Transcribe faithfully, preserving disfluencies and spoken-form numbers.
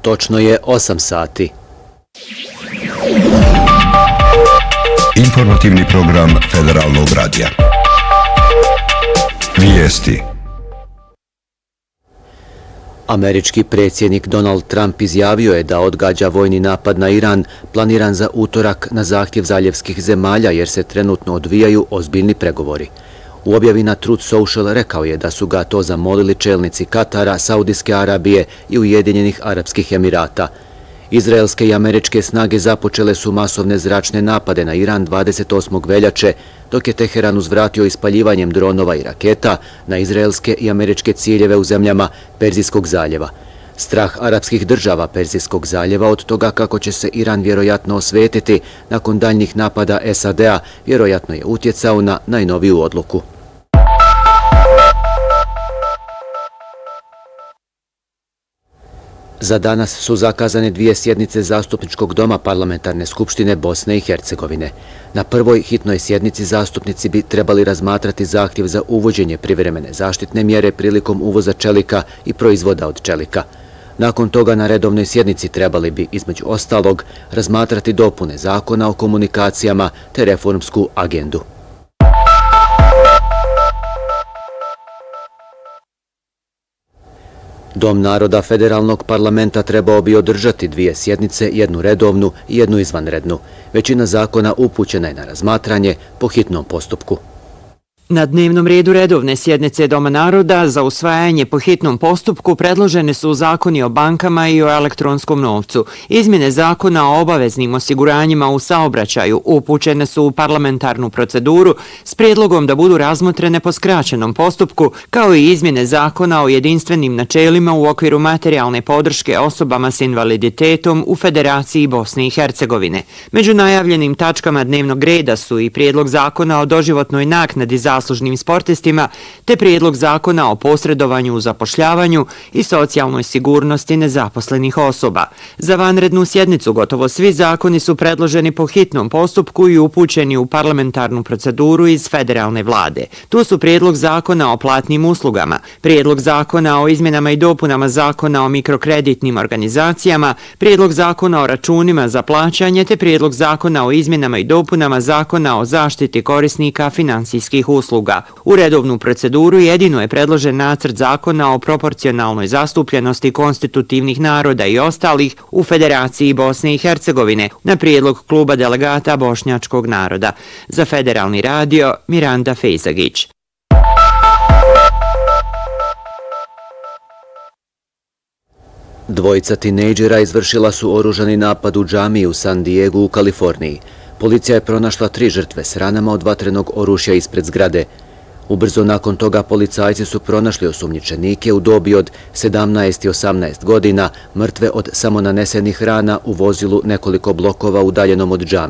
Točno je osam sati. Informativni program Federalnog radija. Vijesti. Američki predsjednik Donald Trump izjavio je da odgađa vojni napad na Iran planiran za utorak na zahtjev zaljevskih zemalja jer se trenutno odvijaju ozbiljni pregovori. U objavi na Truth Social rekao je da su ga to zamolili čelnici Katara, Saudijske Arabije i Ujedinjenih Arapskih Emirata. Izraelske i američke snage započele su masovne zračne napade na Iran dvadeset osmog veljače, dok je Teheran uzvratio ispaljivanjem dronova i raketa na izraelske i američke ciljeve u zemljama Perzijskog zaljeva. Strah arapskih država Perzijskog zaljeva od toga kako će se Iran vjerojatno osvetiti nakon daljnjih napada S A D-a vjerojatno je utjecao na najnoviju odluku. Za danas su zakazane dvije sjednice Zastupničkog doma Parlamentarne skupštine Bosne i Hercegovine. Na prvoj hitnoj sjednici zastupnici bi trebali razmatrati zahtjev za uvođenje privremene zaštitne mjere prilikom uvoza čelika i proizvoda od čelika. Nakon toga na redovnoj sjednici trebali bi, između ostalog, razmatrati dopune zakona o komunikacijama te reformsku agendu. Dom naroda federalnog parlamenta trebao bi održati dvije sjednice, jednu redovnu i jednu izvanrednu. Većina zakona upućena je na razmatranje po hitnom postupku. Na dnevnom redu redovne sjednice Doma naroda za usvajanje po hitnom postupku predložene su zakoni o bankama i o elektronskom novcu. Izmjene zakona o obaveznim osiguranjima u saobraćaju upućene su u parlamentarnu proceduru s prijedlogom da budu razmotrene po skraćenom postupku, kao i izmjene zakona o jedinstvenim načelima u okviru materijalne podrške osobama s invaliditetom u Federaciji Bosne i Hercegovine. Među najavljenim tačkama dnevnog reda su i prijedlog zakona o doživotnoj naknadi za zaslužnim sportistima, te prijedlog zakona o posredovanju u zapošljavanju i socijalnoj sigurnosti nezaposlenih osoba. Za vanrednu sjednicu gotovo svi zakoni su predloženi po hitnom postupku i upućeni u parlamentarnu proceduru iz federalne vlade. Tu su prijedlog zakona o platnim uslugama, prijedlog zakona o izmjenama i dopunama zakona o mikrokreditnim organizacijama, prijedlog zakona o računima za plaćanje, te prijedlog zakona o izmjenama i dopunama zakona o zaštiti korisnika finansijskih usluga. U redovnu proceduru jedino je predložen nacrt zakona o proporcionalnoj zastupljenosti konstitutivnih naroda i ostalih u Federaciji Bosne i Hercegovine na prijedlog kluba delegata Bošnjačkog naroda. Za Federalni radio Miranda Fejzagić. Dvojica tinejdžera izvršila su oružani napad u džamiji u San Diegu u Kaliforniji. Policija je pronašla tri žrtve s ranama od vatrenog oružja ispred zgrade. Ubrzo nakon toga policajci su pronašli osumnjičenike u dobi od sedamnaest i osamnaest godina, mrtve od samonanesenih rana u vozilu nekoliko blokova udaljenom od džamije.